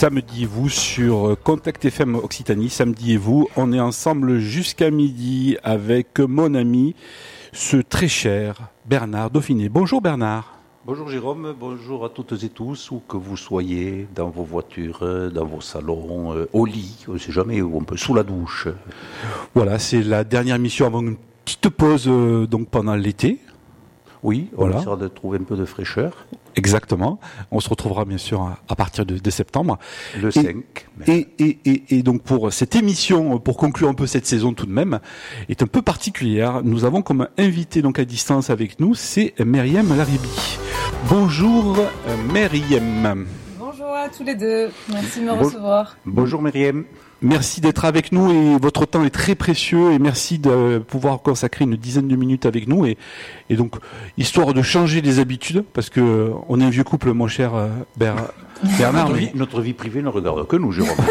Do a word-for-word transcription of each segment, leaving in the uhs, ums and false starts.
Samedi et vous sur Contact F M Occitanie. Samedi et vous, on est ensemble jusqu'à midi avec mon ami, ce très cher Bernard Dauphiné. Bonjour Bernard. Bonjour Jérôme, bonjour à toutes et tous, où que vous soyez, dans vos voitures, dans vos salons, euh, au lit, on ne sait jamais où on peut, sous la douche. Voilà, c'est la dernière émission avant une petite pause euh, donc pendant l'été. Oui, on voilà. essaiera de trouver un peu de fraîcheur. Exactement. On se retrouvera bien sûr à partir de, de septembre. Le et, cinq. Et, et, et, et donc pour cette émission, pour conclure un peu cette saison tout de même, est un peu particulière. Nous avons comme invité donc à distance avec nous, c'est Myriam Laribi. Bonjour Myriam. Bonjour à tous les deux. Merci de me recevoir. Bonjour Myriam. Merci d'être avec nous et votre temps est très précieux et merci de pouvoir consacrer une dizaine de minutes avec nous et, et donc histoire de changer les habitudes parce que on est un vieux couple, mon cher Bernard. Bernard, notre, vie, notre vie privée ne regarde que nous, Jérôme.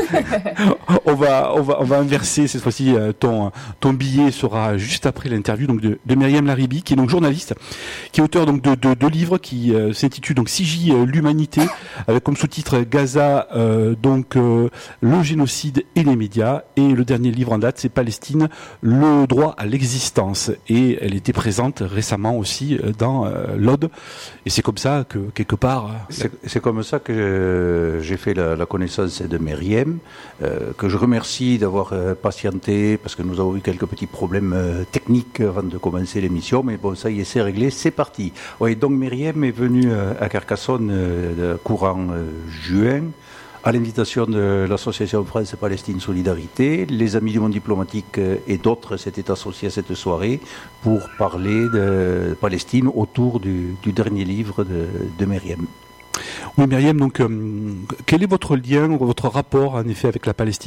on va, on va, on va inverser cette fois-ci. Ton, ton billet sera juste après l'interview donc de, de Myriam Laribi, qui est donc journaliste, qui est auteur donc de deux de livres qui euh, s'intitulent donc C J euh, l'humanité, avec comme sous-titre Gaza, euh, donc euh, le génocide et les médias, et le dernier livre en date c'est Palestine, le droit à l'existence. Et elle était présente récemment aussi dans euh, l'O D, et c'est comme ça que quelque part. C'est, c'est comme ça que je... j'ai fait la, la connaissance de Myriam, euh, que je remercie d'avoir euh, patienté, parce que nous avons eu quelques petits problèmes euh, techniques avant de commencer l'émission, mais bon, ça y est, c'est réglé, c'est parti. Oui, donc Myriam est venue euh, à Carcassonne euh, courant euh, juin, à l'invitation de l'association France-Palestine Solidarité. Les Amis du Monde Diplomatique euh, et d'autres s'étaient associés à cette soirée pour parler de Palestine autour du, du dernier livre de, de Myriam. Oui, Myriam, donc, euh, quel est votre lien, votre rapport, en effet, avec la Palestine ?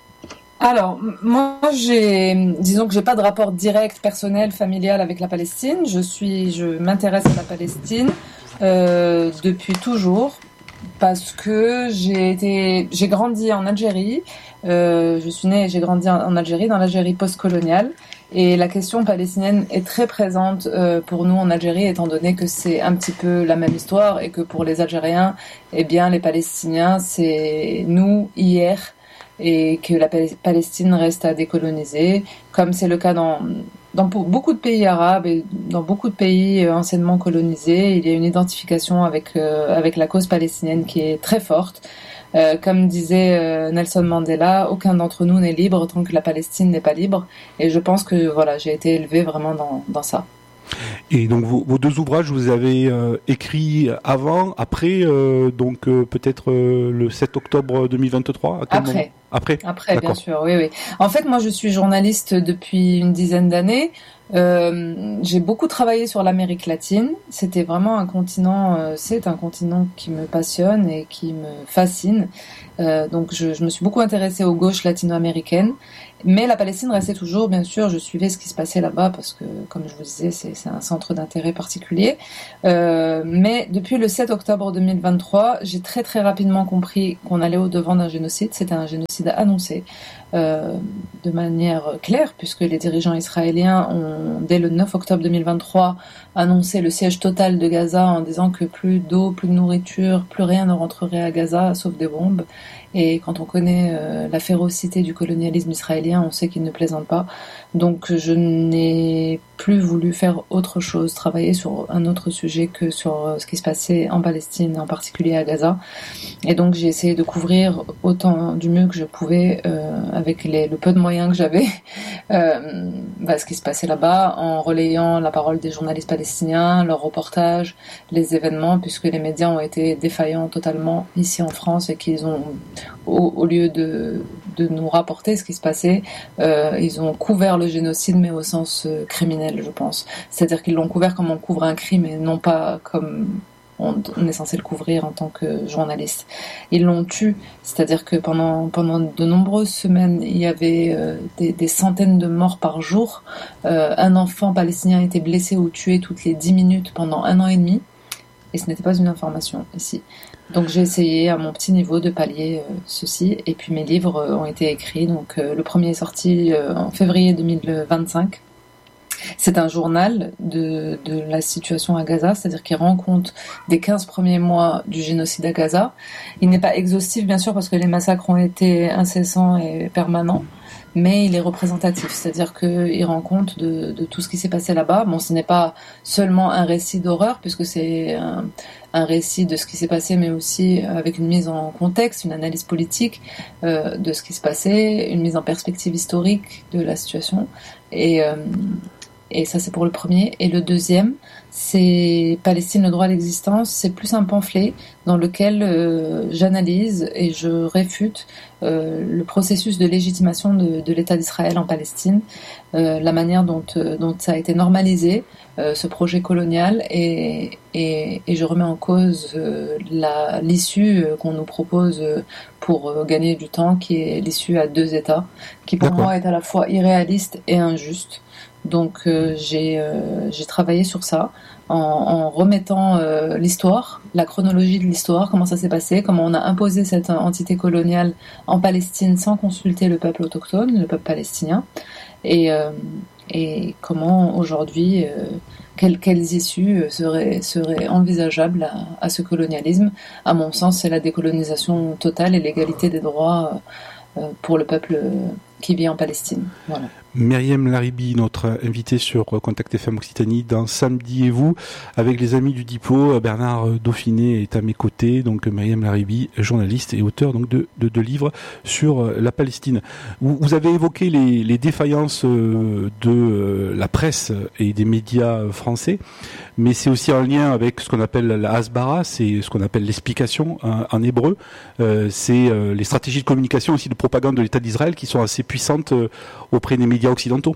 Alors, moi, j'ai, disons que j'ai pas de rapport direct, personnel, familial avec la Palestine. Je suis, je m'intéresse à la Palestine euh, depuis toujours parce que j'ai été, j'ai grandi en Algérie. Euh, je suis née et j'ai grandi en, en Algérie, dans l'Algérie post-coloniale. Et la question palestinienne est très présente euh, pour nous en Algérie, étant donné que c'est un petit peu la même histoire et que pour les Algériens, eh bien, les Palestiniens, c'est nous hier, et que la Palestine reste à décoloniser, comme c'est le cas dans, dans beaucoup de pays arabes et dans beaucoup de pays euh, anciennement colonisés. Il y a une identification avec, euh, avec la cause palestinienne qui est très forte. Euh, comme disait euh, Nelson Mandela, aucun d'entre nous n'est libre tant que la Palestine n'est pas libre. Et je pense que voilà, j'ai été élevée vraiment dans, dans ça. Et donc vos, vos deux ouvrages, vous avez euh, écrit avant, après, euh, donc euh, peut-être euh, le sept octobre deux mille vingt-trois. À quel après. Moment après. Après, D'accord. Bien sûr, oui, oui. En fait, moi, je suis journaliste depuis une dizaine d'années. Euh, j'ai beaucoup travaillé sur l'Amérique latine. C'était vraiment un continent, euh, c'est un continent qui me passionne et qui me fascine. Euh, donc, je, je me suis beaucoup intéressée aux gauches latino-américaines. Mais la Palestine restait toujours, bien sûr, je suivais ce qui se passait là-bas parce que, comme je vous disais, c'est, c'est un centre d'intérêt particulier. Euh, mais depuis le sept octobre deux mille vingt-trois, j'ai très très rapidement compris qu'on allait au-devant d'un génocide. C'était un génocide annoncé euh, de manière claire, puisque les dirigeants israéliens ont, dès le neuf octobre deux mille vingt-trois, annoncé le siège total de Gaza en disant que plus d'eau, plus de nourriture, plus rien ne rentrerait à Gaza, sauf des bombes. Et quand on connaît euh, la férocité du colonialisme israélien, on sait qu'il ne plaisante pas. Donc je n'ai plus voulu faire autre chose, travailler sur un autre sujet que sur ce qui se passait en Palestine, en particulier à Gaza. Et donc j'ai essayé de couvrir autant du mieux que je pouvais, euh, avec les, le peu de moyens que j'avais, euh, bah, ce qui se passait là-bas, en relayant la parole des journalistes palestiniens, leurs reportages, les événements, puisque les médias ont été défaillants totalement ici en France et qu'ils ont, au, au lieu de, de nous rapporter ce qui se passait, euh, ils ont couvert le génocide, mais au sens euh, criminel, je pense. C'est-à-dire qu'ils l'ont couvert comme on couvre un crime et non pas comme on, on est censé le couvrir en tant que journaliste. Ils l'ont tué, c'est-à-dire que pendant, pendant de nombreuses semaines, il y avait euh, des, des centaines de morts par jour. Euh, un enfant palestinien était blessé ou tué toutes les dix minutes pendant un an et demi. Et ce n'était pas une information ici. Donc j'ai essayé à mon petit niveau de pallier euh, ceci. Et puis mes livres euh, ont été écrits. Donc euh, le premier est sorti euh, en février deux mille vingt-cinq. c'est un journal de, de la situation à Gaza, c'est-à-dire qu'il rend compte des quinze premiers mois du génocide à Gaza. Il n'est pas exhaustif, bien sûr, parce que les massacres ont été incessants et permanents, mais il est représentatif, c'est-à-dire qu'il rend compte de, de tout ce qui s'est passé là-bas. Bon, ce n'est pas seulement un récit d'horreur, puisque c'est un, un récit de ce qui s'est passé, mais aussi avec une mise en contexte, une analyse politique euh, de ce qui se passait, une mise en perspective historique de la situation. Et, euh, et ça, c'est pour le premier. Et le deuxième, c'est Palestine, le droit à l'existence. C'est plus un pamphlet dans lequel euh, j'analyse et je réfute euh, le processus de légitimation de, de l'État d'Israël en Palestine, euh, la manière dont, euh, dont ça a été normalisé, euh, ce projet colonial, et, et, et je remets en cause euh, la, l'issue euh, qu'on nous propose euh, pour euh, gagner du temps, qui est l'issue à deux États, qui pour D'accord. moi est à la fois irréaliste et injuste. Donc euh, j'ai, euh, j'ai travaillé sur ça en, en remettant euh, l'histoire, la chronologie de l'histoire, comment ça s'est passé, comment on a imposé cette entité coloniale en Palestine sans consulter le peuple autochtone, le peuple palestinien, et, euh, et comment aujourd'hui, euh, quelles, quelles issues seraient, seraient envisageables à, à ce colonialisme. À mon sens, c'est la décolonisation totale et l'égalité des droits euh, pour le peuple qui vit en Palestine. Voilà. Myriam Laribi, notre invité sur Contact F M Occitanie dans Samedi et vous, avec les amis du Diplo. Bernard Dauphiné est à mes côtés, donc Myriam Laribi, journaliste et auteur donc de, de, de livres sur la Palestine. Vous, vous avez évoqué les, les défaillances de la presse et des médias français, mais c'est aussi en lien avec ce qu'on appelle la hasbara, c'est ce qu'on appelle l'explication en, en hébreu. Euh, c'est euh, les stratégies de communication aussi de propagande de l'État d'Israël qui sont assez puissantes euh, auprès des médias occidentaux.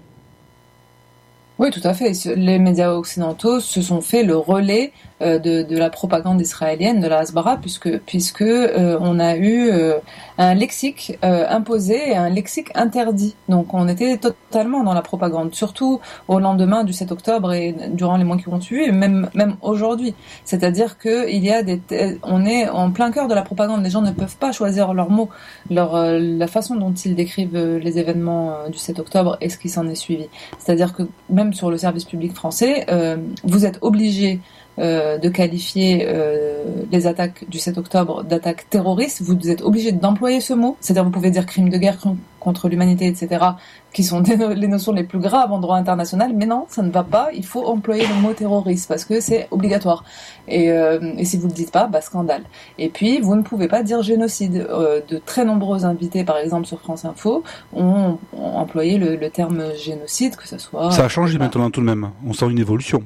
Oui, tout à fait. Les médias occidentaux se sont fait le relais euh, de, de la propagande israélienne, de la hasbara, puisque puisque euh, on a eu euh, un lexique euh, imposé et un lexique interdit. Donc on était totalement dans la propagande, surtout au lendemain du sept octobre et durant les mois qui ont suivi, et même même aujourd'hui. C'est-à-dire que il y a des, on est en plein cœur de la propagande. Les gens ne peuvent pas choisir leurs mots, leur euh, la façon dont ils décrivent les événements euh, du sept octobre et ce qui s'en est suivi. C'est-à-dire que même sur le service public français, euh, vous êtes obligé euh, de qualifier euh, les attaques du sept octobre d'attaques terroristes. Vous êtes obligé d'employer ce mot. C'est-à-dire, vous pouvez dire crimes de guerre contre l'humanité, et cetera, qui sont des no- les notions les plus graves en droit international. Mais non, ça ne va pas. Il faut employer le mot terroriste parce que c'est obligatoire. Et, euh, et si vous le dites pas, bah scandale. Et puis, vous ne pouvez pas dire génocide. Euh, de très nombreux invités, par exemple sur France Info, ont, ont employé le, le terme génocide, que ça soit. Ça a changé voilà. maintenant tout de même. On sent une évolution.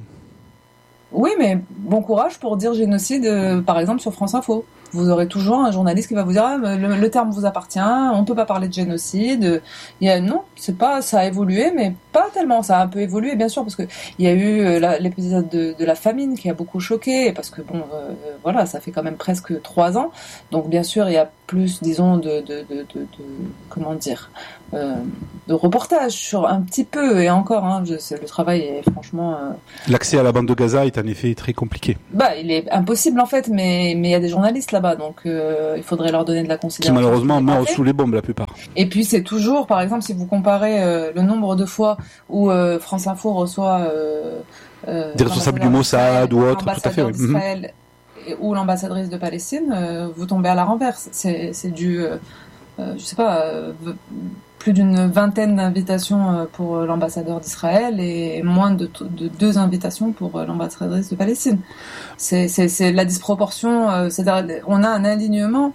Oui, mais bon courage pour dire génocide, euh, par exemple, sur France Info. Vous aurez toujours un journaliste qui va vous dire ah, le, le terme vous appartient, on peut pas parler de génocide. Il y a non, c'est pas, ça a évolué, mais pas tellement. Ça a un peu évolué, bien sûr, parce que il y a eu euh, la, l'épisode de, de la famine qui a beaucoup choqué, parce que bon, euh, voilà, ça fait quand même presque trois ans. Donc bien sûr, il y a plus, disons, de, de, de, de, de comment dire, euh, de reportages sur un petit peu et encore. Hein, je sais, le travail est franchement. Euh, L'accès à la bande de Gaza est en effet très compliqué. Bah, il est impossible en fait, mais mais il y a des journalistes là-bas, donc euh, il faudrait leur donner de la Qui considération. malheureusement meurent sous les bombes la plupart. Et puis c'est toujours, par exemple, si vous comparez euh, le nombre de fois où euh, France Info reçoit euh, euh, Des responsables du Mossad ou autre, tout à fait. Oui. d'Israël, et, ou l'ambassadrice de Palestine, euh, vous tombez à la renverse. C'est c'est du, euh, euh, je sais pas. Euh, plus d'une vingtaine d'invitations pour l'ambassadeur d'Israël et moins de, de deux invitations pour l'ambassadrice de Palestine. C'est, c'est, c'est la disproportion. C'est-à-dire, on a un alignement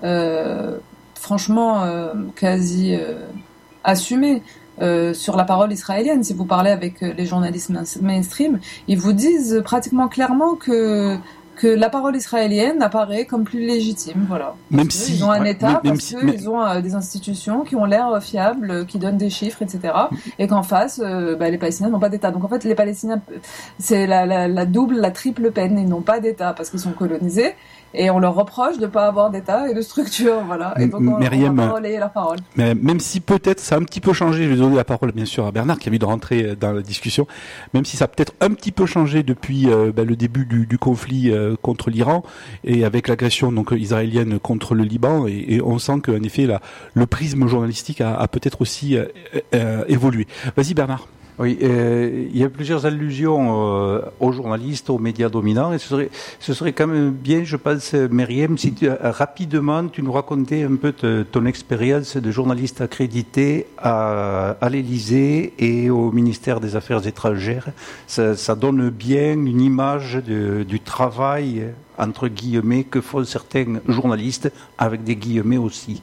euh, franchement euh, quasi euh, assumé euh, sur la parole israélienne. Si vous parlez avec les journalistes mainstream, ils vous disent pratiquement clairement que que la parole israélienne apparaît comme plus légitime, voilà. Même parce si ils ont un ouais, État, même, parce même si, qu'ils mais... ont euh, des institutions qui ont l'air fiables, euh, qui donnent des chiffres, et cetera. Et qu'en face, euh, bah, les Palestiniens n'ont pas d'État. Donc en fait, les Palestiniens, c'est la, la, la double, la triple peine. Ils n'ont pas d'État parce qu'ils sont colonisés. Et on leur reproche de ne pas avoir d'État et de structure, voilà. Et donc on, Myriam, on va relayer la parole. Mais même si peut-être ça a un petit peu changé, je vais donner la parole bien sûr à Bernard qui a envie de rentrer dans la discussion, même si ça a peut-être un petit peu changé depuis euh, ben, le début du, du conflit euh, contre l'Iran et avec l'agression donc israélienne contre le Liban, et, et on sent qu'en effet la, le prisme journalistique a, a peut-être aussi euh, euh, évolué. Vas-y Bernard. Oui, euh, il y a plusieurs allusions euh, aux journalistes, aux médias dominants, et ce serait, ce serait quand même bien, je pense, Myriam, si tu, euh, rapidement tu nous racontais un peu te, ton expérience de journaliste accrédité à, à l'Élysée et au ministère des Affaires étrangères. Ça, ça donne bien une image de, du travail, entre guillemets, que font certains journalistes, avec des guillemets aussi.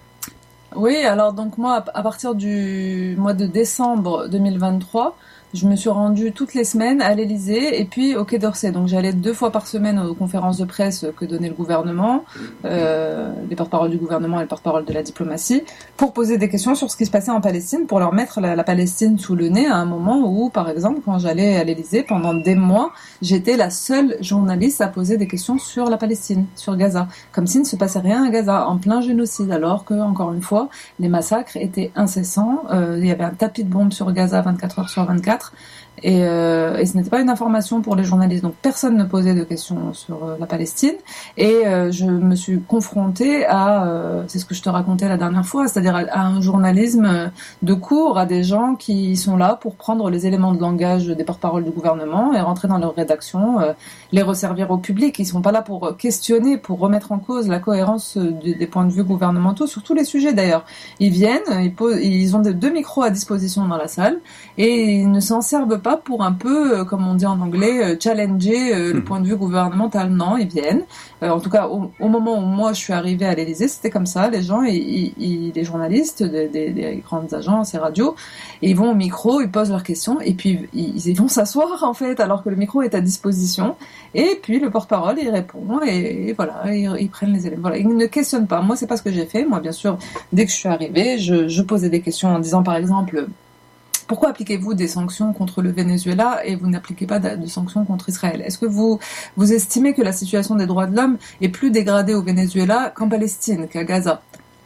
Oui, alors donc moi, à partir du mois de décembre deux mille vingt-trois, je me suis rendue toutes les semaines à l'Élysée et puis au Quai d'Orsay. Donc j'allais deux fois par semaine aux conférences de presse que donnait le gouvernement, euh, les porte-paroles du gouvernement et les porte-paroles de la diplomatie, pour poser des questions sur ce qui se passait en Palestine, pour leur mettre la, la Palestine sous le nez à un moment où, par exemple, quand j'allais à l'Élysée, pendant des mois, j'étais la seule journaliste à poser des questions sur la Palestine, sur Gaza, comme s'il ne se passait rien à Gaza, en plein génocide, alors que, encore une fois, les massacres étaient incessants. Euh, il y avait un tapis de bombes sur Gaza vingt-quatre heures sur vingt-quatre. Et, euh, et ce n'était pas une information pour les journalistes, donc personne ne posait de questions sur euh, la Palestine. Et euh, je me suis confrontée à, euh, c'est ce que je te racontais la dernière fois, c'est-à-dire à, à un journalisme de cours, à des gens qui sont là pour prendre les éléments de langage des porte-paroles du gouvernement et rentrer dans leur rédaction, euh, les resservir au public. Ils sont pas là pour questionner, pour remettre en cause la cohérence des, des points de vue gouvernementaux sur tous les sujets d'ailleurs. Ils viennent, ils, posent, ils ont deux micros à disposition dans la salle et ils ne s'en servent pas pour un peu, comme on dit en anglais, challenger le mmh. point de vue gouvernemental. Non, ils viennent. Euh, en tout cas, au, au moment où moi je suis arrivée à l'Élysée, c'était comme ça. Les gens, ils, ils, les journalistes des, des, des grandes agences et radios, ils vont au micro, ils posent leurs questions et puis ils, ils vont s'asseoir en fait, alors que le micro est à disposition. Et puis le porte-parole, il répond et, et voilà, ils, ils prennent les éléments. Voilà, ils ne questionnent pas. Moi, c'est pas ce que j'ai fait. Moi, bien sûr, dès que je suis arrivée, je, je posais des questions en disant, par exemple, pourquoi appliquez-vous des sanctions contre le Venezuela et vous n'appliquez pas de sanctions contre Israël? Est-ce que vous, vous estimez que la situation des droits de l'homme est plus dégradée au Venezuela qu'en Palestine, qu'à Gaza?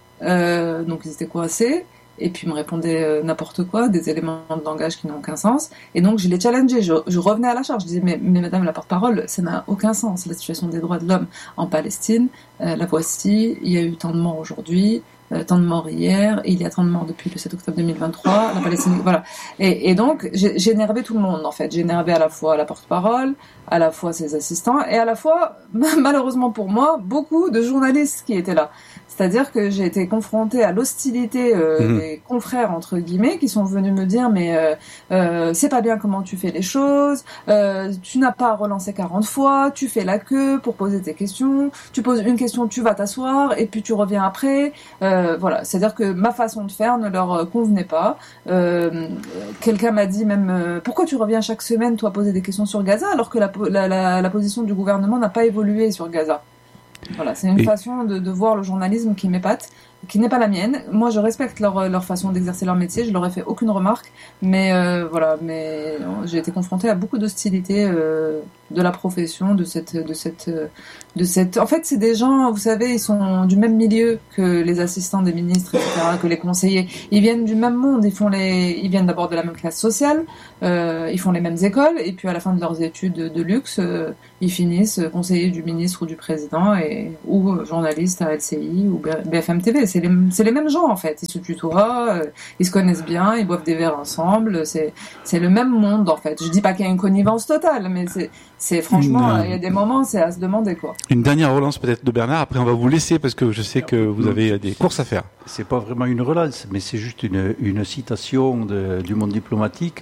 euh, Donc ils étaient coincés. Et puis ils me répondaient euh, n'importe quoi, des éléments de langage qui n'ont aucun sens. Et donc je les challengeais, je, je revenais à la charge, je disais mais, mais madame la porte-parole, ça n'a aucun sens, la situation des droits de l'homme en Palestine, euh, la voici, il y a eu tant de morts aujourd'hui, euh, tant de morts hier, et il y a tant de morts depuis le sept octobre deux mille vingt-trois, la Palestine, voilà. Et, et donc j'ai, j'ai énervé tout le monde en fait, j'ai énervé à la fois la porte-parole, à la fois ses assistants, et à la fois, malheureusement pour moi, beaucoup de journalistes qui étaient là. C'est-à-dire que j'ai été confrontée à l'hostilité euh, mmh. des confrères entre guillemets qui sont venus me dire mais euh, euh, c'est pas bien comment tu fais les choses, euh, tu n'as pas relancé quarante fois, tu fais la queue pour poser tes questions, tu poses une question, tu vas t'asseoir et puis tu reviens après. Euh, voilà, c'est-à-dire que ma façon de faire ne leur convenait pas. Euh, quelqu'un m'a dit même euh, pourquoi tu reviens chaque semaine toi poser des questions sur Gaza alors que la, la, la, la position du gouvernement n'a pas évolué sur Gaza. Voilà, c'est une et... façon de, de voir le journalisme qui m'épate, qui n'est pas la mienne. Moi, je respecte leur, leur façon d'exercer leur métier, je leur ai fait aucune remarque, mais euh, voilà, mais j'ai été confrontée à beaucoup d'hostilité euh, de la profession, de cette, de cette, de cette. En fait, c'est des gens, vous savez, ils sont du même milieu que les assistants des ministres, et cetera, que les conseillers. Ils viennent du même monde, ils font les, ils viennent d'abord de la même classe sociale, euh, ils font les mêmes écoles, et puis à la fin de leurs études de, de luxe, euh, ils finissent conseillers du ministre ou du président, et ou journalistes à L C I ou B F M T V. C'est les, c'est les mêmes gens en fait. Ils se tutoient, euh, ils se connaissent bien, ils boivent des verres ensemble. C'est, c'est le même monde en fait. Je dis pas qu'il y a une connivence totale, mais c'est, c'est franchement, une, il y a des moments, c'est à se demander quoi. Une dernière relance peut-être de Bernard. Après, on va vous laisser parce que je sais que vous avez des courses à faire. C'est pas vraiment une relance, mais c'est juste une, une citation de, du monde diplomatique.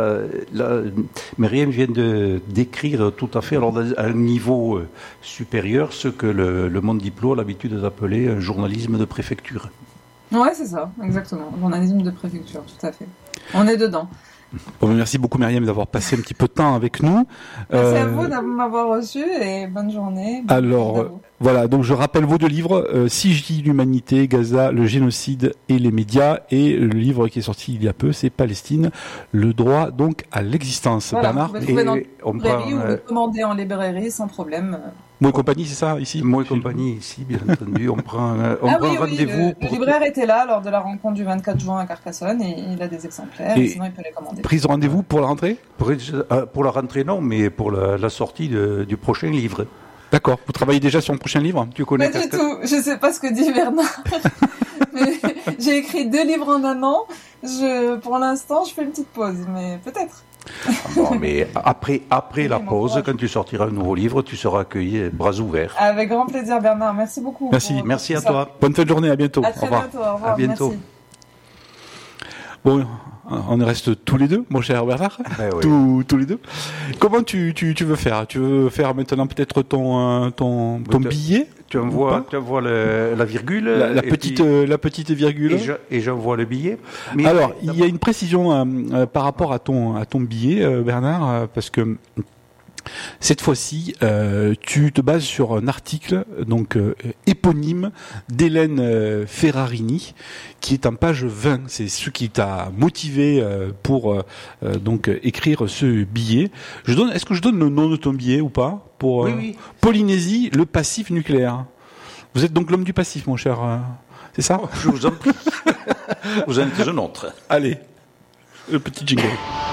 Myriam vient de décrire tout à fait, alors à un niveau supérieur, ce que le, le monde diplo a l'habitude d'appeler un journalisme de préfecture. Ouais, c'est ça, exactement. Journalisme de préfecture, tout à fait. On est dedans. Bon, merci beaucoup Myriam d'avoir passé un petit peu de temps avec nous. Merci euh... à vous de m'avoir reçu et bonne journée. Bonne Alors euh, voilà, donc je rappelle vos deux livres, euh, C J l'humanité, Gaza, le génocide et les médias, et le livre qui est sorti il y a peu, c'est Palestine, le droit donc à l'existence. Voilà, Bernard, vous pouvez trouver dans on prend, ou euh... commander en librairie sans problème. Moi et compagnie, c'est ça, ici? Moi et compagnie, ici, bien entendu. On prend, euh, on ah prend oui, rendez-vous. Oui, le, pour... le libraire était là lors de la rencontre du vingt-quatre juin à Carcassonne et il a des exemplaires, et sinon il peut les commander. Prise de rendez-vous pour la rentrée? Pour, euh, pour la rentrée, non, mais pour la, la sortie de, du prochain livre. D'accord. Vous travaillez déjà sur le prochain livre? Tu connais? Pas du tout. Je sais pas ce que dit Bernard. J'ai écrit deux livres en un an. Je, pour l'instant, je fais une petite pause, mais peut-être. Bon, mais après, après la pause, quand tu sortiras un nouveau livre, tu seras accueilli bras ouverts. Avec grand plaisir, Bernard. Merci beaucoup. Merci. Pour, Merci pour à ça. toi. Bonne fin de journée, à bientôt. À très Au revoir. bientôt. Au revoir. À bientôt. Merci. Bon, on reste tous les deux, mon cher Bernard. Ben oui. tous, tous les deux. Comment tu, tu, tu veux faire? Tu veux faire maintenant peut-être ton, euh, ton, ton te- billet? Tu envoies, tu envoies le- la virgule. La, la et petite, puis- euh, la petite virgule. et, je- et j'envoie le billet. Mais Alors, il y a une précision euh, euh, par rapport à ton, à ton billet, euh, Bernard, euh, parce que cette fois-ci, euh, tu te bases sur un article donc euh, éponyme d'Hélène euh, Ferrarini, qui est en page vingt. C'est ce qui t'a motivé euh, pour euh, euh, donc euh, écrire ce billet. Je donne, est-ce que je donne le nom de ton billet ou pas pour euh, Oui, oui. Polynésie, le passif nucléaire. Vous êtes donc l'homme du passif, mon cher. euh, c'est ça? Je vous en prie. Vous en êtes un autre. Allez, le petit jingle.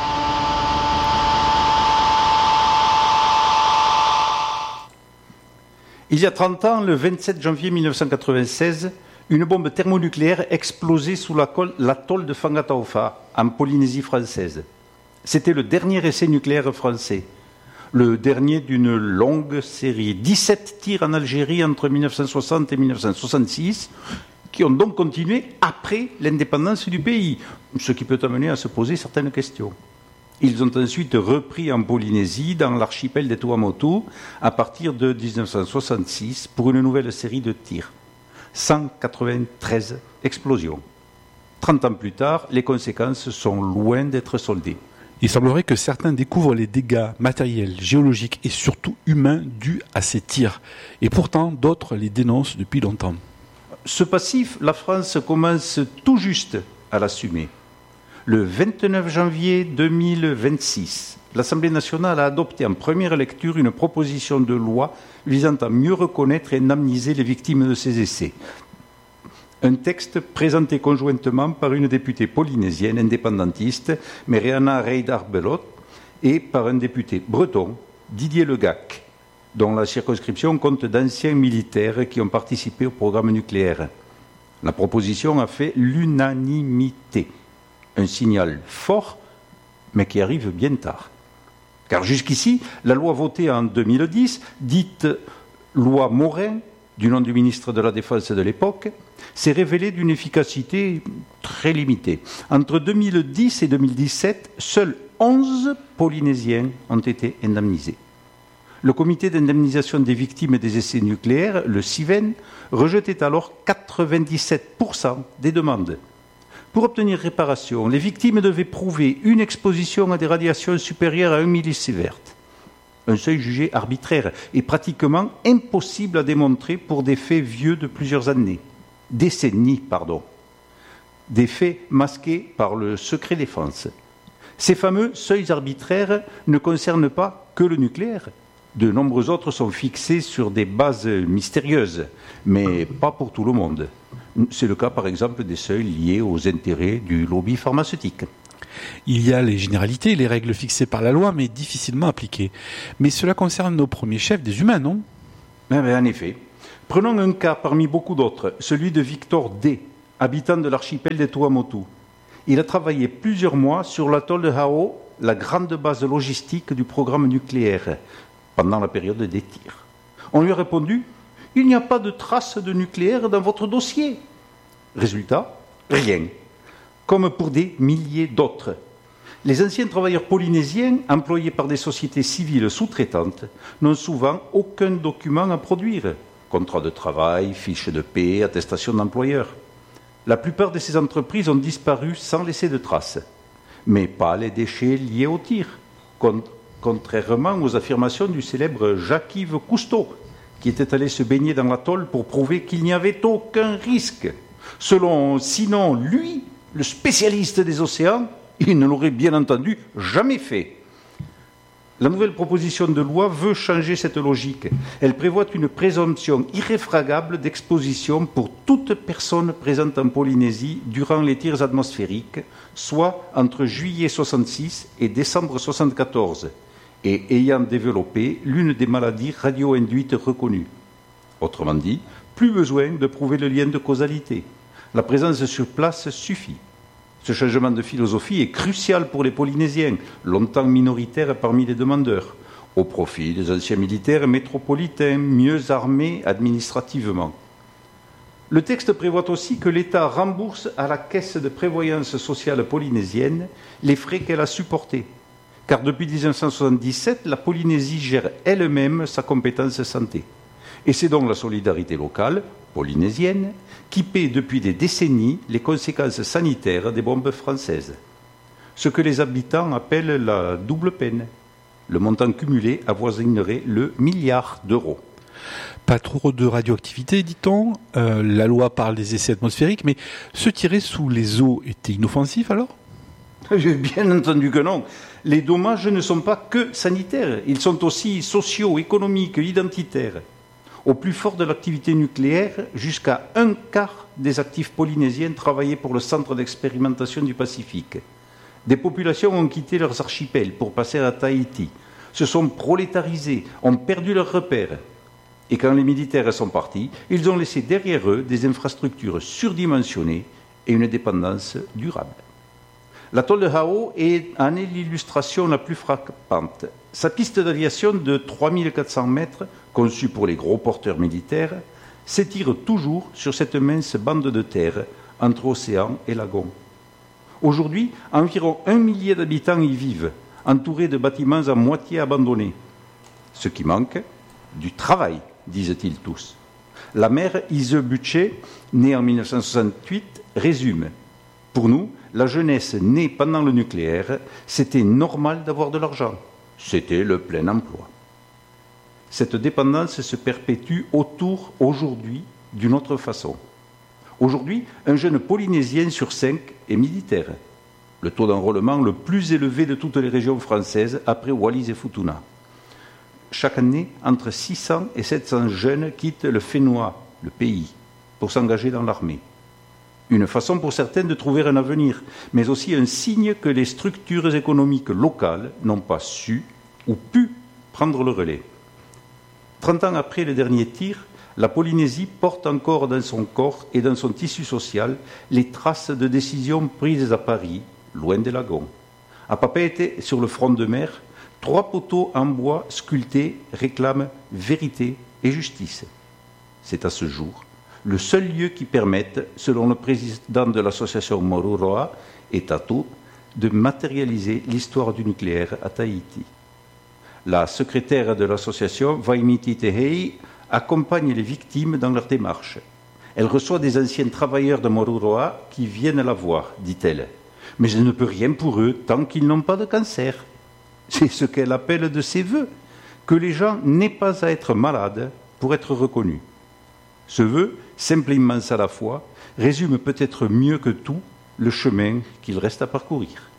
Il y a trente ans, le vingt-sept janvier mille neuf cent quatre-vingt-seize, une bombe thermonucléaire explosait sous la col- l'atoll de Fangataufa, en Polynésie française. C'était le dernier essai nucléaire français, le dernier d'une longue série. dix-sept tirs en Algérie entre mille neuf cent soixante et mille neuf cent soixante-six, qui ont donc continué après l'indépendance du pays, ce qui peut amener à se poser certaines questions. Ils ont ensuite repris en Polynésie, dans l'archipel des Tuamotu, à partir de dix-neuf cent soixante-six, pour une nouvelle série de tirs. cent quatre-vingt-treize explosions. Trente ans plus tard, les conséquences sont loin d'être soldées. Il semblerait que certains découvrent les dégâts matériels, géologiques et surtout humains dus à ces tirs. Et pourtant, d'autres les dénoncent depuis longtemps. Ce passif, la France commence tout juste à l'assumer. Le vingt-neuf janvier deux mille vingt-six, l'Assemblée nationale a adopté en première lecture une proposition de loi visant à mieux reconnaître et indemniser les victimes de ces essais. Un texte présenté conjointement par une députée polynésienne indépendantiste, Meriana Reidar-Belot, et par un député breton, Didier Legac, dont la circonscription compte d'anciens militaires qui ont participé au programme nucléaire. La proposition a fait l'unanimité. Un signal fort, mais qui arrive bien tard. Car jusqu'ici, la loi votée en deux mille dix, dite loi Morin, du nom du ministre de la Défense de l'époque, s'est révélée d'une efficacité très limitée. Entre deux mille dix et deux mille dix-sept, seuls onze Polynésiens ont été indemnisés. Le comité d'indemnisation des victimes des essais nucléaires, le CIVEN, rejetait alors quatre-vingt-dix-sept pour cent des demandes. Pour obtenir réparation, les victimes devaient prouver une exposition à des radiations supérieures à un millisievert. Un seuil jugé arbitraire et pratiquement impossible à démontrer pour des faits vieux de plusieurs années. Décennies, pardon. Des faits masqués par le secret défense. Ces fameux seuils arbitraires ne concernent pas que le nucléaire. De nombreux autres sont fixés sur des bases mystérieuses, mais pas pour tout le monde. C'est le cas, par exemple, des seuils liés aux intérêts du lobby pharmaceutique. Il y a les généralités, les règles fixées par la loi, mais difficilement appliquées. Mais cela concerne nos premiers chefs des humains, non? Eh bien, en effet. Prenons un cas parmi beaucoup d'autres, celui de Victor D., habitant de l'archipel des Tuamotu. Il a travaillé plusieurs mois sur l'atoll de Hao, la grande base logistique du programme nucléaire, pendant la période des tirs. On lui a répondu « Il n'y a pas de trace de nucléaire dans votre dossier ». Résultat, rien. Comme pour des milliers d'autres. Les anciens travailleurs polynésiens, employés par des sociétés civiles sous-traitantes, n'ont souvent aucun document à produire. Contrat de travail, fiche de paie, attestation d'employeur. La plupart de ces entreprises ont disparu sans laisser de traces. Mais pas les déchets liés au tir. Contrairement aux affirmations du célèbre Jacques-Yves Cousteau, qui était allé se baigner dans l'atoll pour prouver qu'il n'y avait aucun risque. Selon, sinon, lui, le spécialiste des océans, il ne l'aurait bien entendu jamais fait. La nouvelle proposition de loi veut changer cette logique. Elle prévoit une présomption irréfragable d'exposition pour toute personne présente en Polynésie durant les tirs atmosphériques, soit entre juillet soixante-six et décembre soixante-quatorze, et ayant développé l'une des maladies radio-induites reconnues. Autrement dit, plus besoin de prouver le lien de causalité. La présence sur place suffit. Ce changement de philosophie est crucial pour les Polynésiens, longtemps minoritaires parmi les demandeurs, au profit des anciens militaires métropolitains, mieux armés administrativement. Le texte prévoit aussi que l'État rembourse à la Caisse de prévoyance sociale polynésienne les frais qu'elle a supportés, car depuis dix-neuf cent soixante-dix-sept, la Polynésie gère elle-même sa compétence santé. Et c'est donc la solidarité locale, polynésienne, qui paie depuis des décennies les conséquences sanitaires des bombes françaises. Ce que les habitants appellent la double peine. Le montant cumulé avoisinerait le milliard d'euros. Pas trop de radioactivité, dit-on. Euh, la loi parle des essais atmosphériques, mais se tirer sous les eaux était inoffensif alors ? J'ai bien entendu que non. Les dommages ne sont pas que sanitaires, ils sont aussi sociaux, économiques, identitaires. Au plus fort de l'activité nucléaire, jusqu'à un quart des actifs polynésiens travaillaient pour le centre d'expérimentation du Pacifique. Des populations ont quitté leurs archipels pour passer à Tahiti, se sont prolétarisés, ont perdu leurs repères. Et quand les militaires sont partis, ils ont laissé derrière eux des infrastructures surdimensionnées et une dépendance durable. L'atoll de Hao en est l'illustration la plus frappante. Sa piste d'aviation de trois mille quatre cents mètres, conçue pour les gros porteurs militaires, s'étire toujours sur cette mince bande de terre entre océan et lagon. Aujourd'hui, environ un millier d'habitants y vivent, entourés de bâtiments à moitié abandonnés. Ce qui manque, du travail, disent-ils tous. La mère Ise Butcher, née en mille neuf cent soixante-huit, résume. Pour nous, la jeunesse née pendant le nucléaire, c'était normal d'avoir de l'argent. C'était le plein emploi. Cette dépendance se perpétue autour, aujourd'hui, d'une autre façon. Aujourd'hui, un jeune Polynésien sur cinq est militaire. Le taux d'enrôlement le plus élevé de toutes les régions françaises après Wallis et Futuna. Chaque année, entre six cents et sept cents jeunes quittent le Fénois, le pays, pour s'engager dans l'armée. Une façon pour certains de trouver un avenir, mais aussi un signe que les structures économiques locales n'ont pas su ou pu prendre le relais. Trente ans après le dernier tir, la Polynésie porte encore dans son corps et dans son tissu social les traces de décisions prises à Paris, loin des lagons. À Papeete, sur le front de mer, trois poteaux en bois sculptés réclament vérité et justice. C'est à ce jour le seul lieu qui permette, selon le président de l'association Moruroa et Tatu, de matérialiser l'histoire du nucléaire à Tahiti. La secrétaire de l'association, Vaimiti Tehei, accompagne les victimes dans leur démarche. Elle reçoit des anciens travailleurs de Moruroa qui viennent la voir, dit-elle. Mais je ne peux rien pour eux tant qu'ils n'ont pas de cancer. C'est ce qu'elle appelle de ses vœux, que les gens n'aient pas à être malades pour être reconnus. Ce vœu, simple et immense à la fois, résume peut-être mieux que tout le chemin qu'il reste à parcourir.